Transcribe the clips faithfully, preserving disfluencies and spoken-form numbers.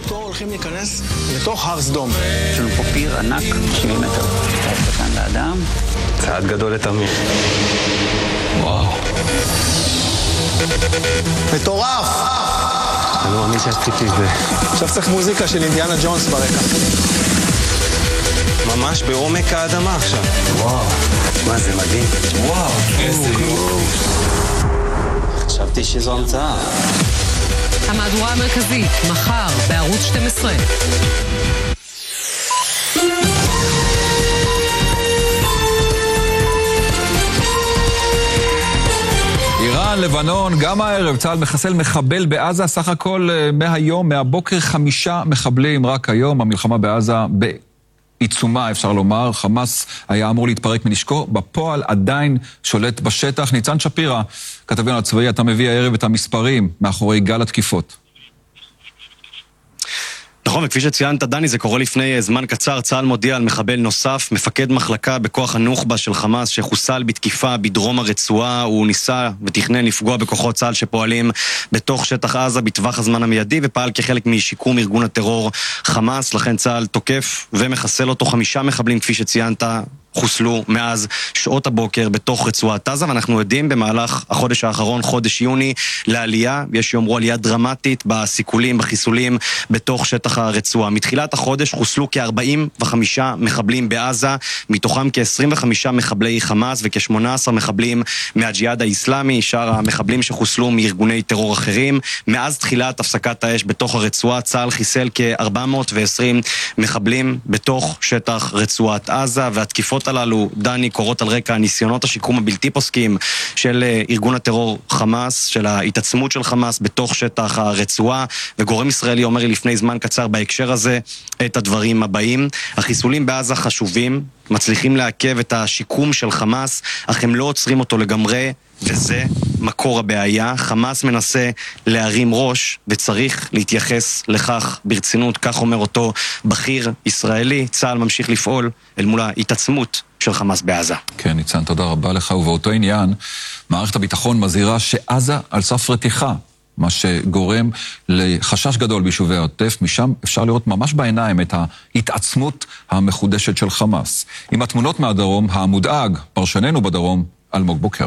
באוקטובר הולכים להיכנס לתוך הר סדום. יש לנו פה פיר ענק, שבעים מטר. צעד קטן לאדם. צעד גדול לתמיד. וואו. מטורף! אני לא מאמין שעשיתי את זה. עכשיו צריך מוזיקה של אינדיאנה ג'ונס ברקע. ממש בעומק האדמה עכשיו. וואו. מה זה מדהים. וואו. איזה יופי. חשבתי שזו המצאה. המהדורה המרכזית, מחר, בערוץ שתים עשרה. איראן, לבנון, גם הערב צה"ל מחסל מחבל בעזה, סך הכל מהיום, מהבוקר חמישה מחבלים רק היום. המלחמה בעזה בעיצומה, אפשר לומר. חמאס היה אמור להתפרק מנשקו, בפועל עדיין שולט בשטח. ניצן שפירא, כתבנו הצבאי, אתה מביא הערב את המספרים מאחורי גל התקיפות. נכון, וכפי שציינת, דני, זה קורה לפני זמן קצר. צה"ל מודיע על מחבל נוסף, מפקד מחלקה בכוח הנוח'בה של חמאס שחוסל בתקיפה בדרום הרצועה. הוא ניסה ותכנן לפגוע בכוחות צה"ל שפועלים בתוך שטח עזה בטווח הזמן המיידי, ופעל כחלק משיקום ארגון הטרור חמאס. לכן צה"ל תוקף ומחסל אותו. חמישה מחבלים, כפי שציינת, חוסלו מאז שעות הבוקר בתוך רצועת עזה, ואנחנו עדים במהלך החודש האחרון, חודש יוני, לעלייה, יש יאמרו עלייה דרמטית בסיכולים, בחיסולים בתוך שטח הרצועה. מתחילת החודש חוסלו כ-ארבעים וחמישה מחבלים בעזה, מתוכם כ-עשרים וחמישה מחבלי חמאס וכ-שמונה עשר מחבלים מהג'יהאד האסלאמי, שאר המחבלים שחוסלו מארגוני טרור אחרים. מאז תחילת הפסקת האש בתוך הרצועה, צה"ל חיסל כ-ארבע מאות ועשרים מחבלים בתוך שטח רצועת עזה, והתקיפות הללו, דני, קורות על רקע ניסיונות השיקום הבלתי פוסקים של ארגון הטרור חמאס, של ההתעצמות של חמאס בתוך שטח הרצועה. וגורם ישראלי אומר לי לפני זמן קצר בהקשר הזה את הדברים הבאים: החיסולים בעזה חשובים, מצליחים לעכב את השיקום של חמאס, אך הם לא עוצרים אותו לגמרי, וזה מקור הבעיה. חמאס מנסה להרים ראש וצריך להתייחס לכך ברצינות, כך אומר אותו בכיר ישראלי. צה"ל ממשיך לפעול אל מול ההתעצמות של חמאס בעזה. כן, ניצן, תודה רבה לך. ובאותו עניין, מערכת הביטחון מזהירה שעזה על סף רתיחה, מה שגורם לחשש גדול ביישובי העוטף. משם אפשר לראות ממש בעיניים את ההתעצמות המחודשת של חמאס. עם התמונות מהדרום, המודאג, פרשננו בדרום, אלמוג בוקר.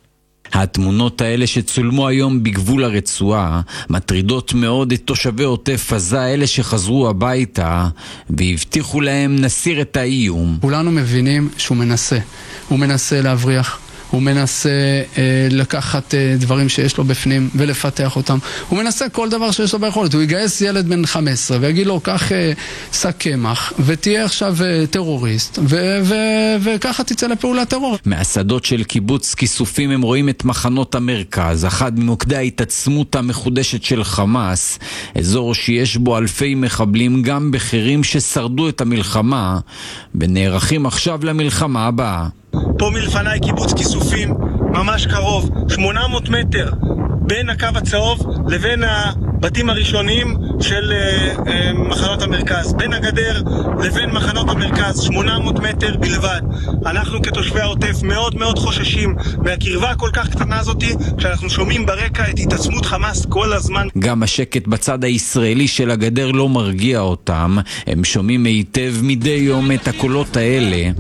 התמונות האלה שצולמו היום בגבול הרצועה מטרידות מאוד את תושבי עוטף עזה, אלה שחזרו הביתה והבטיחו להם נסיר את האיום. כולנו מבינים שהוא מנסה, הוא מנסה להבריח, הוא מנסה אה, לקחת אה, דברים שיש לו בפנים ולפתח אותם. הוא מנסה כל דבר שיש לו ביכולת. הוא יגייס ילד בן חמש עשרה ויגיד לו, קח אה, שק קמח ותהיה עכשיו אה, טרוריסט ו- ו- וככה תצא לפעולת טרור. מהשדות של קיבוץ כיסופים הם רואים את מחנות המרכז, אחד ממוקדי ההתעצמות המחודשת של חמאס, אזור שיש בו אלפי מחבלים, גם בכירים ששרדו את המלחמה ונערכים עכשיו למלחמה הבאה. פה מלפני קיבוץ כיסופים, ממש קרוב, שמונה מאות מטר בין הקו הצהוב לבין הבתים הראשוניים של uh, uh, מחנות המרכז, בין הגדר לבין מחנות המרכז, שמונה מאות מטר בלבד. אנחנו כתושבי העוטף מאוד מאוד חוששים מהקרבה כל כך קטנה הזאת, כשאנחנו שומעים ברקע את התעצמות חמאס כל הזמן. גם השקט בצד הישראלי של הגדר לא מרגיע אותם, הם שומעים היטב מדי יום את הקולות האלה,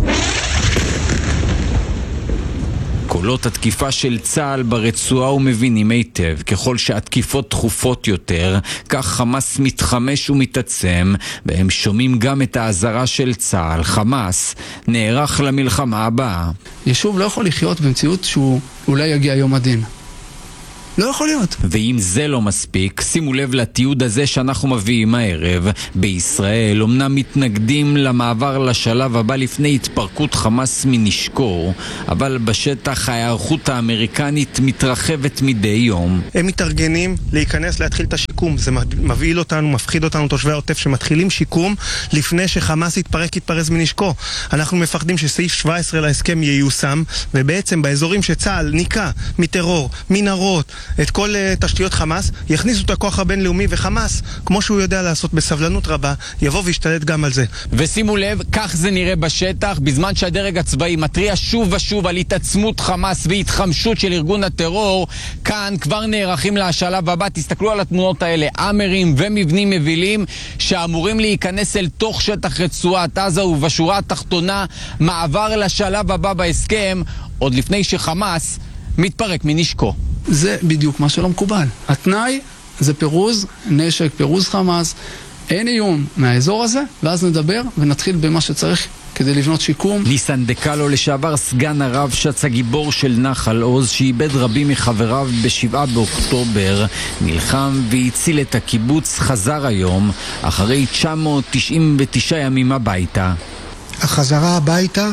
קולות התקיפה של צה"ל ברצועה, ומבינים היטב, ככל שהתקיפות תכופות יותר, כך חמאס מתחמש ומתעצם, והם שומעים גם את האזהרה של צה"ל. חמאס נערך למלחמה הבאה. יישוב לא יכול לחיות במציאות שהוא אולי יגיע יום הדין. לא יכול להיות. ואם זה לא מספיק, שימו לב לתיעוד הזה שאנחנו מביאים הערב. בישראל אומנם מתנגדים למעבר לשלב הבא לפני התפרקות חמאס מנשקו, אבל בשטח ההיערכות האמריקנית מתרחבת מדי יום. הם מתארגנים להיכנס, להתחיל את השיקום. זה מבהיל אותנו, מפחיד אותנו, תושבי העוטף, שמתחילים שיקום לפני שחמאס יתפרק, יתפרז מנשקו. אנחנו מפחדים שסעיף שבע עשרה להסכם ייושם, ובעצם באזורים שצה"ל ניקה מטרור, מנהרות, את כל uh, תשתיות חמאס, יכניסו את הכוח הבינלאומי, וחמאס, כמו שהוא יודע לעשות בסבלנות רבה, יבוא וישתלט גם על זה. ושימו לב, כך זה נראה בשטח, בזמן שהדרג הצבאי מטריע שוב ושוב על התעצמות חמאס והתחמשות של ארגון הטרור, כאן כבר נערכים לשלב הבא. תסתכלו על התמונות האלה, אמרים ומבנים מבילים שאמורים להיכנס אל תוך שטח רצועת עזה, ובשורה התחתונה מעבר לשלב הבא בהסכם, עוד לפני שחמאס מתפרק מנשקו. זה בדיוק מה שלא מקובל. התנאי זה פירוז נשק, פירוז חמאס, אין איום מהאזור הזה, ואז נדבר ונתחיל במה שצריך כדי לבנות שיקום. ניסן דקלו, לשעבר סגן הרב שץ, הגיבור של נחל עוז, שאיבד רבים מחבריו בשבעה באוקטובר, נלחם והציל את הקיבוץ, חזר היום אחרי תשע מאות תשעים ותשע ימים הביתה. החזרה הביתה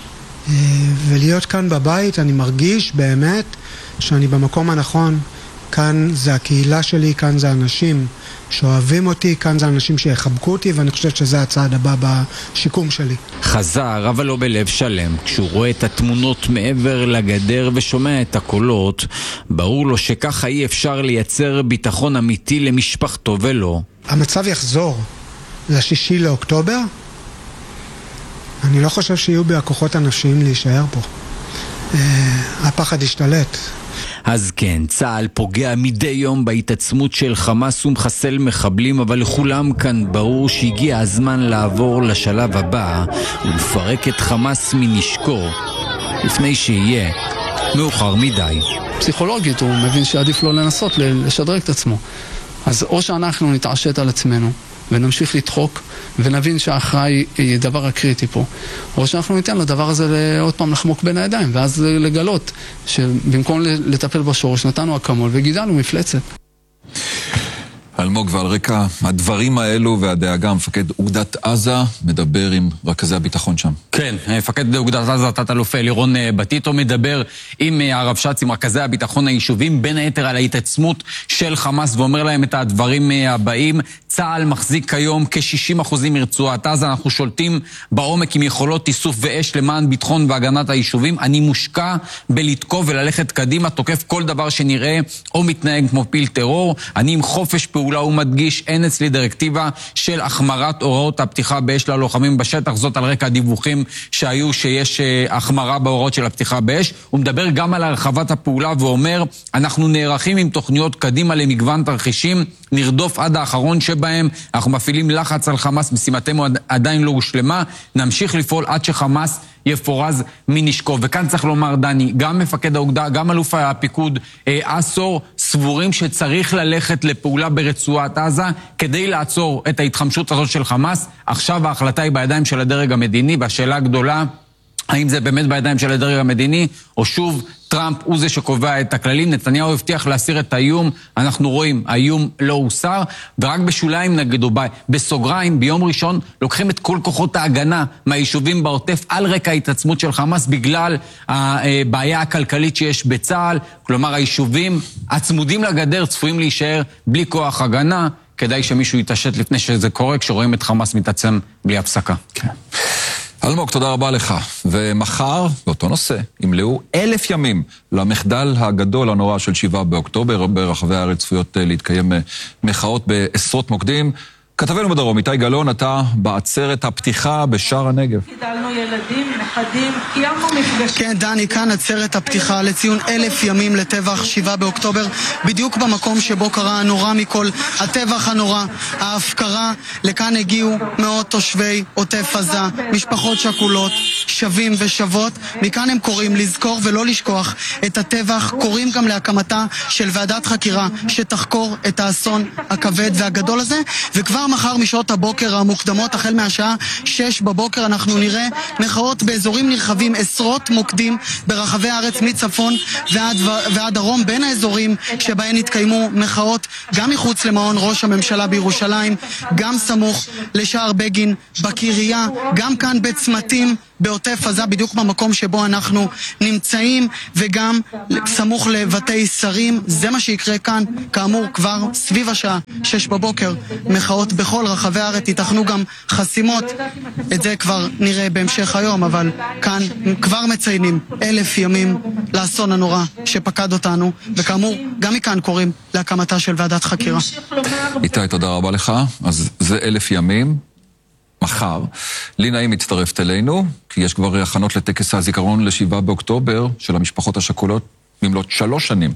ולהיות כאן בבית, אני מרגיש באמת שאני במקום הנכון. כאן זה הקהילה שלי, כאן זה אנשים שאוהבים אותי, כאן זה אנשים שיחבקו אותי, ואני חושב שזה הצעד הבא בשיקום שלי. חזר, אבל לא בלב שלם. כשהוא רואה את התמונות מעבר לגדר ושומע את הקולות, ברור לו שככה אי אפשר לייצר ביטחון אמיתי למשפחתו ולא. המצב יחזור לשישי לאוקטובר. אני לא חושב שיהיו בי הכוחות הנפשיים להישאר פה. הפחד ישתלט. אז כן, צה"ל פוגע מדי יום בהתעצמות של חמאס ומחסל מחבלים, אבל לכולם כאן ברור שהגיע הזמן לעבור לשלב הבא ולפרק את חמאס מנשקו לפני שיהיה מאוחר מדי. פסיכולוגית הוא מבין שעדיף לא לנסות לשדרג את עצמו. אז או שאנחנו נתעשת על עצמנו ונמשיך לדחוק ונבין שהאחראי היא דבר הקריטי פה, או שאנחנו ניתן לדבר הזה עוד פעם לחמוק בין הידיים, ואז לגלות שבמקום לטפל בשורש נתנו אקמול וגידלנו מפלצת. אלמוג, ועל רקע הדברים האלו והדאגה, מפקד אוגדת עזה מדבר עם רכזי הביטחון שם. כן, מפקד אוגדת עזה, תת-אלוף לירון בטיטו, מדבר עם הרב שץ, עם רכזי הביטחון היישובים, בין היתר על ההתעצמות של חמאס, ואומר להם את הדברים הבאים. צה"ל מחזיק כיום כ-שישים אחוזים מרצועת עזה, אנחנו שולטים בעומק עם יכולות איסוף ואש למען ביטחון והגנת היישובים. אני מושקע בלתקוף וללכת קדימה, תוקף כל דבר שנראה או מתנהג כמו פיל טרור. אני עם חופש פעולה ומדגיש, אין אצלי דירקטיבה של החמרת הוראות הפתיחה באש ללוחמים בשטח, זאת על רקע הדיווחים שהיו שיש החמרה בהוראות של הפתיחה באש. הוא מדבר גם על הרחבת הפעולה ואומר, אנחנו נערכים עם תוכניות קדימה למגוון תרחישים, נרדוף עד האחרון שבהם, אנחנו מפעילים לחץ על חמאס, משימתנו עדיין לא הושלמה, נמשיך לפעול עד שחמאס יפורז מנשקו. וכאן צריך לומר, דני, גם מפקד האוגדה, גם אלוף הפיקוד אסור, סבורים שצריך ללכת לפעולה ברצועת עזה כדי לעצור את ההתחמשות הזאת של חמאס. עכשיו ההחלטה היא בידיים של הדרג המדיני, והשאלה הגדולה, האם זה באמת בידיים של הדרג המדיני, או שוב טראמפ הוא זה שקובע את הכללים. נתניהו הבטיח להסיר את האיום, אנחנו רואים, האיום לא הוסר, ורק בשוליים נגדו, בסוגריים, ביום ראשון לוקחים את כל כוחות ההגנה מהיישובים בעוטף על רקע ההתעצמות של חמאס, בגלל הבעיה הכלכלית שיש בצה"ל, כלומר היישובים הצמודים לגדר צפויים להישאר בלי כוח הגנה, כדאי שמישהו יתעשת לפני שזה קורה, כשרואים את חמאס מתעצם בלי הפסקה. כן. אלמוג, תודה רבה לך. ומחר, באותו נושא, ימלאו אלף ימים למחדל הגדול הנורא של שבעה באוקטובר. ברחבי הארץ צפויות להתקיים מחאות בעשרות מוקדים. כתבנו בדרום, איתי גלאון, אתה בעצרת הפתיחה בשער הנגב. גידלנו ילדים, נכדים, קיימנו מפגשים. כן, דני, כאן עצרת הפתיחה לציון אלף ימים לטבח שבעה באוקטובר, בדיוק במקום שבו קרה הנורא מכל, הטבח הנורא, ההפקרה. לכאן הגיעו מאות תושבי עוטף עזה, משפחות שכולות, שווים ושוות. מכאן הם קוראים לזכור ולא לשכוח את הטבח, קוראים גם להקמתה של ועדת חקירה שתחקור את האסון הכבד והגדול הזה, וכבר מחר משעות הבוקר המוקדמות, החל מהשעה שש בבוקר, אנחנו נראה מחאות באזורים נרחבים, עשרות מוקדים ברחבי הארץ מצפון ועד, ועד דרום, בין האזורים שבהן התקיימו מחאות, גם מחוץ למעון ראש הממשלה בירושלים, גם סמוך לשער בגין בקריה, גם כאן בצמתים בעוטף עזה, בדיוק במקום שבו אנחנו נמצאים, וגם סמוך לבתי שרים. זה מה שיקרה כאן, כאמור, כבר סביב השעה שש בבוקר, מחאות בכל רחבי הארץ, ייתכנו גם חסימות. את זה כבר נראה בהמשך היום, אבל כאן כבר מציינים אלף ימים לאסון הנורא שפקד אותנו, וכאמור, גם מכאן קוראים להקמתה של ועדת חקירה. איתי, תודה רבה לך. אז זה אלף ימים. מחר. לי נעים מצטרפת אלינו, כי יש כבר הכנות לטקס הזיכרון לשבעה באוקטובר של המשפחות השכולות במלאת שלוש שנים.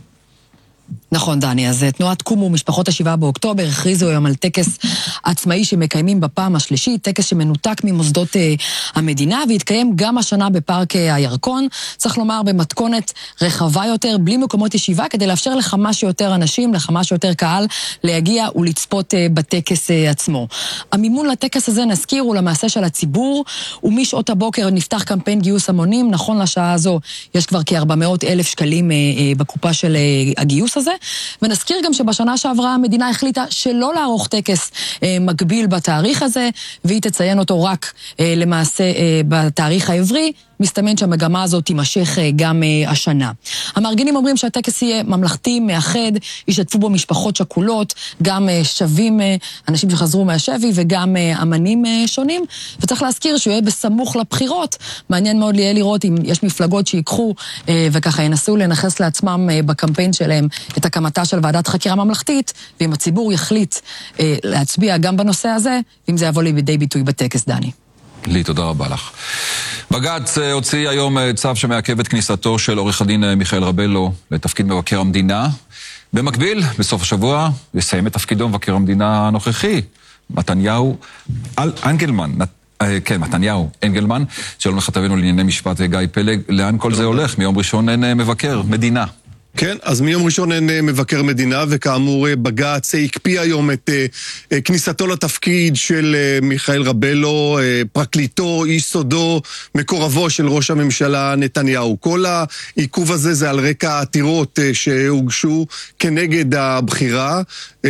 נכון, דני, אז תנועת קומו משפחות השבעה באוקטובר הכריזו היום על טקס עצמאי שמקיימים בפעם השלישית, טקס שמנותק ממוסדות אה, המדינה, והתקיים גם השנה בפארק אה, הירקון, צריך לומר במתכונת רחבה יותר, בלי מקומות ישיבה, כדי לאפשר לכמה שיותר אנשים, לכמה שיותר קהל, להגיע ולצפות אה, בטקס אה, עצמו. המימון לטקס הזה, נזכיר, הוא למעשה של הציבור, ומשעות הבוקר נפתח קמפיין גיוס המונים, נכון לשעה הזו יש כבר כ-ארבע מאות אלף שקלים אה, אה, בקופה של אה, הגיוס הזה, ונזכיר גם שבשנה שעברה המדינה החליטה שלא לערוך טקס אה, מקביל בתאריך הזה, והיא תציין אותו רק אה, למעשה אה, בתאריך העברי. מסתמן שהמגמה הזאת תימשך גם השנה. המארגנים אומרים שהטקס יהיה ממלכתי, מאחד, ישתתפו בו משפחות שכולות, גם שווים, אנשים שחזרו מהשבי וגם אמנים שונים, וצריך להזכיר שהוא יהיה בסמוך לבחירות. מעניין מאוד יהיה לראות אם יש מפלגות שיקחו וככה ינסו לנחס לעצמם בקמפיין שלהם את הקמתה של ועדת חקירה ממלכתית, ואם הציבור יחליט להצביע גם בנושא הזה, אם זה יבוא לידי ביטוי בטקס, דני. לי, תודה רבה לך. בג"ץ הוציא היום צו שמעכב את כניסתו של עורך הדין מיכאל רבלו לתפקיד מבקר המדינה. במקביל, בסוף השבוע, יסיים את תפקידו מבקר המדינה הנוכחי, מתניהו אנגלמן. כן, מתניהו אנגלמן. שלום לך, תבינו לענייני משפט גיא פלג. לאן כל זה הולך? מיום ראשון אין מבקר מדינה. כן, אז מיום ראשון אין מבקר מדינה, וכאמור בג"ץ הקפיא היום את uh, כניסתו לתפקיד של uh, מיכאל רבלו, uh, פרקליטו, איש סודו, מקורבו של ראש הממשלה נתניהו. כל העיכוב הזה זה על רקע העתירות uh, שהוגשו כנגד הבחירה, uh,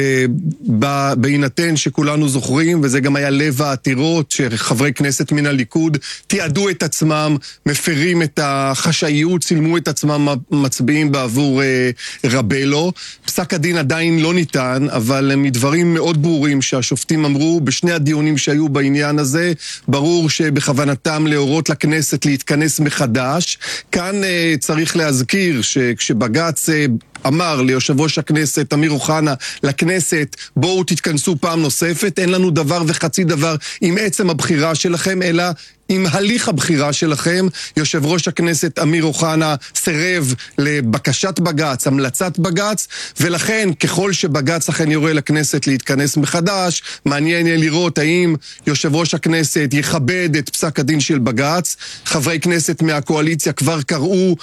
בהינתן שכולנו זוכרים, וזה גם היה לב העתירות, שחברי כנסת מן הליכוד תיעדו את עצמם, מפרים את החשאיות, צילמו את עצמם מצביעים בעבור רבלו. פסק הדין עדיין לא ניתן, אבל מדברים מאוד ברורים שהשופטים אמרו בשני הדיונים שהיו בעניין הזה, ברור שבכוונתם להורות לכנסת להתכנס מחדש. כאן צריך להזכיר שכשבג"ץ אמר ליושב ראש הכנסת אמיר אוחנה לכנסת, בואו תתכנסו פעם נוספת, אין לנו דבר וחצי דבר עם עצם הבחירה שלכם, אלא עם הליך הבחירה שלכם. יושב ראש הכנסת אמיר אוחנה סירב לבקשת בג"ץ, המלצת בג"ץ, ולכן ככל שבג"ץ אכן יורה לכנסת להתכנס מחדש, מעניין יהיה לראות האם יושב ראש הכנסת יכבד את פסק הדין של בג"ץ. חברי כנסת מהקואליציה כבר קראו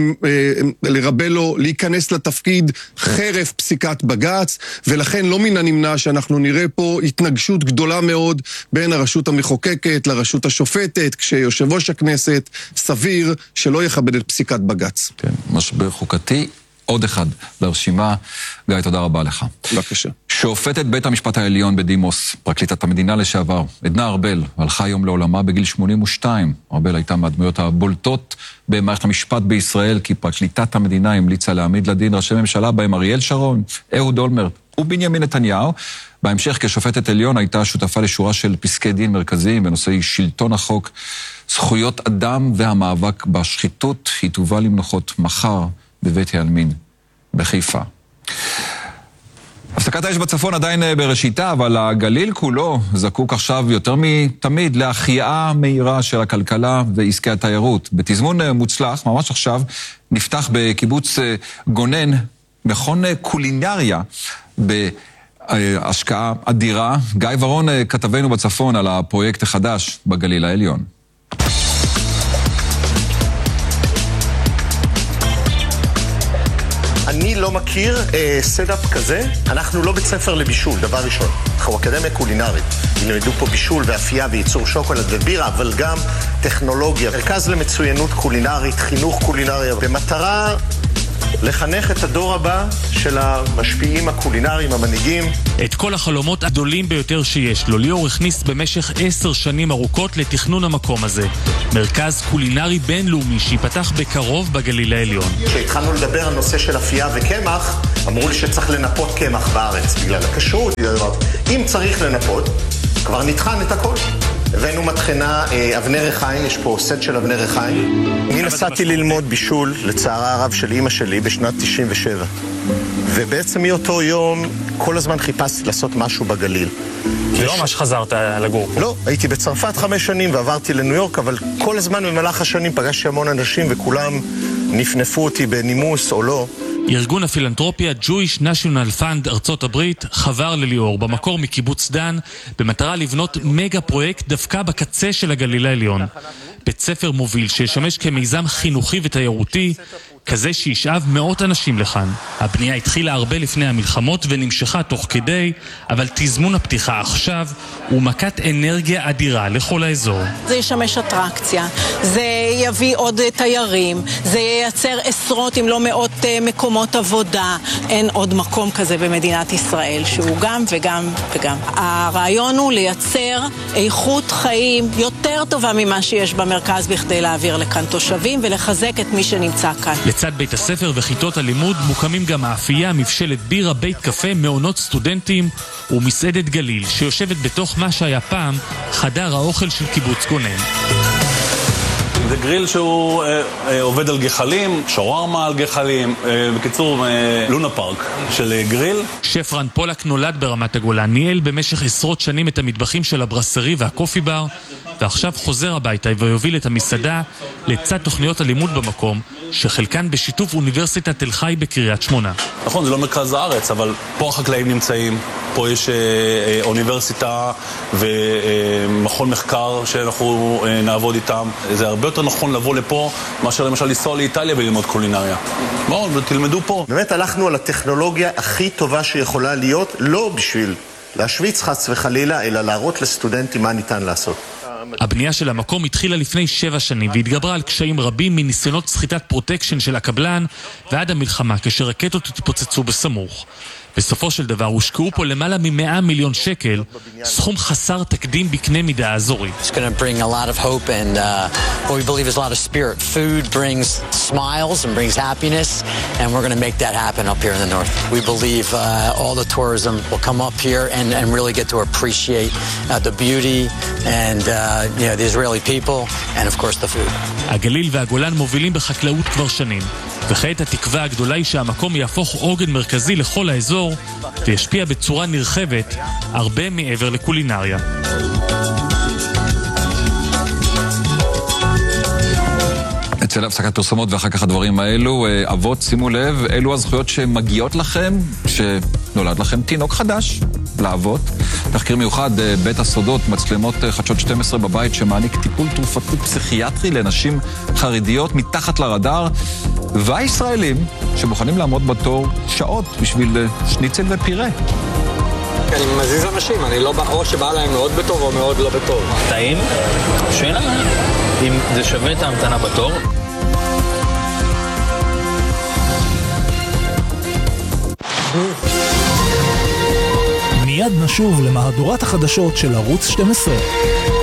לרבלו להיכנס לתפקיד חרף פסיקת בג"ץ, ולכן לא מן הנמנע שאנחנו נראה פה התנגשות גדולה מאוד בין הרשות המחוקקת לרשות השופטת, כשיושב ראש הכנסת סביר שלא יכבד את פסיקת בג"ץ. כן, משבר חוקתי, עוד אחד לרשימה. גיא, תודה רבה לך. בבקשה. שופטת בית המשפט העליון בדימוס, פרקליטת המדינה לשעבר, עדנה ארבל, הלכה היום לעולמה בגיל שמונים ושתיים. ארבל הייתה מהדמויות הבולטות במערכת המשפט בישראל, כי פרקליטת המדינה המליצה להעמיד לדין ראשי ממשלה בהם אריאל שרון, אהוד אולמרט ובנימין נתניהו. בהמשך כשופטת עליון הייתה שותפה לשורה של פסקי דין מרכזיים בנושאי שלטון החוק, זכויות אדם והמאבק בשחיתות. היא תובא למנוחות מחר בבית העלמין בחיפה. הפסקת האש בצפון עדיין בראשיתה, אבל הגליל כולו זקוק עכשיו יותר מתמיד להחייאה מהירה של הכלכלה ועסקי התיירות. בתזמון מוצלח, ממש עכשיו, נפתח בקיבוץ גונן מכון קולינריה בהשקעה אדירה. גיא ורון כתבנו בצפון על הפרויקט החדש בגליל העליון. אני לא מכיר אה, סטאפ כזה. אנחנו לא בית ספר לבישול, דבר ראשון. אנחנו אקדמיה קולינרית. ילמדו פה בישול ואפייה וייצור שוקולד ובירה, אבל גם טכנולוגיה. מרכז למצוינות קולינרית, חינוך קולינריה, במטרה לחנך את הדור הבא של המשפיעים הקולינריים, המנהיגים. את כל החלומות הגדולים ביותר שיש לו, ליאור הכניס במשך עשר שנים ארוכות לתכנון המקום הזה. מרכז קולינרי בינלאומי שיפתח בקרוב בגליל העליון. כשהתחלנו לדבר על נושא של אפייה וקמח, אמרו לי שצריך לנפות קמח בארץ בגלל הכשרות. אם צריך לנפות, כבר נטחן את הכל. הבאנו מטחנה אבני ריחיים, יש פה סט של אבני ריחיים. אני נסעתי ללמוד בישול, לצערה הרב של אמא שלי, בשנת תשעים ושבע. ובעצם מאותו יום, כל הזמן חיפשתי לעשות משהו בגליל. זה לא ממש חזרת לגור פה. לא, הייתי בצרפת חמש שנים ועברתי לניו יורק, אבל כל הזמן במהלך השנים פגשתי המון אנשים וכולם נפנפו אותי בנימוס או לא. ארגון הפילנטרופיה Jewish National Fund ארצות הברית חבר לליאור במקור מקיבוץ דן במטרה לבנות מגה פרויקט דווקא בקצה של הגליל העליון. בית ספר מוביל שישמש כמיזם חינוכי ותיירותי כזה שישאב מאות אנשים לכאן. הבנייה התחילה הרבה לפני המלחמות ונמשכה תוך כדי, אבל תזמון הפתיחה עכשיו הוא מכת אנרגיה אדירה לכל האזור. זה ישמש אטרקציה, זה יביא עוד תיירים, זה ייצר עשרות אם לא מאות מקומות עבודה. אין עוד מקום כזה במדינת ישראל שהוא גם וגם וגם. הרעיון הוא לייצר איכות חיים יותר טובה ממה שיש במרכז בכדי להעביר לכאן תושבים ולחזק את מי שנמצא כאן. לצד בית הספר וכיתות הלימוד מוקמים גם האפייה, מבשלת בירה, בית קפה, מעונות סטודנטים ומסעדת גליל שיושבת בתוך מה שהיה פעם חדר האוכל של קיבוץ גונן. זה גריל שהוא אה, אה, עובד על גחלים, שווארמה על גחלים, אה, בקיצור אה, לונה פארק של אה, גריל. שף רן פולק נולד ברמת הגולן, ניהל במשך עשרות שנים את המטבחים של הברסרי והקופי בר, ועכשיו חוזר הביתה ויוביל את המסעדה לצד תוכניות הלימוד במקום, שחלקן בשיתוף אוניברסיטת תל חי בקריית שמונה. נכון, זה לא מרכז הארץ, אבל פה החקלאים נמצאים, פה יש אה, אה, אוניברסיטה ומכון מחקר שאנחנו אה, נעבוד איתם. זה הרבה יותר נכון לבוא לפה מאשר למשל לנסוע לאיטליה וללמוד קולינריה. בואו, תלמדו פה. באמת הלכנו על הטכנולוגיה הכי טובה שיכולה להיות, לא בשביל להשוויץ חס וחלילה, אלא להראות לסטודנטים מה ניתן לעשות. הבנייה של המקום התחילה לפני שבע שנים והתגברה על קשיים רבים מניסיונות סחיטת פרוטקשן של הקבלן ועד המלחמה כשרקטות התפוצצו בסמוך. בסופו של דבר הושקעו פה למעלה מ-מאה מיליון שקל, סכום חסר תקדים בקנה מידה אזורי. It's going to bring a lot of hope and uh, what we believe is a lot of spirit. Food brings smiles and brings happiness, and we're going to make that happen up here in the north. We believe uh, all the tourism will come up here and, and really get to appreciate uh, the beauty and uh, you know, the Israeli people and of course the food. הגליל והגולן מובילים בחקלאות כבר שנים, וכעת התקווה הגדולה היא שהמקום יהפוך עוגן מרכזי לכל האזור וישפיע בצורה נרחבת הרבה מעבר לקולינריה. אצל הפסקת פרסומות ואחר כך הדברים האלו, אבות, שימו לב, אלו הזכויות שמגיעות לכם, שנולד לכם תינוק חדש, לאבות. תחקיר מיוחד, בית הסודות, מצלמות חדשות שתים עשרה בבית שמעניק טיפול תרופתי פסיכיאטרי לנשים חרדיות מתחת לרדאר, והישראלים שמוכנים לעמוד בתור שעות בשביל שניצל ופירה. אני מזיז אנשים, אני לא או שבא להם מאוד בטוב או מאוד לא בטוב. טעים? שאלה, אם זה שווה את ההמתנה בתור. מיד נשוב למהדורת החדשות של ערוץ שתים עשרה.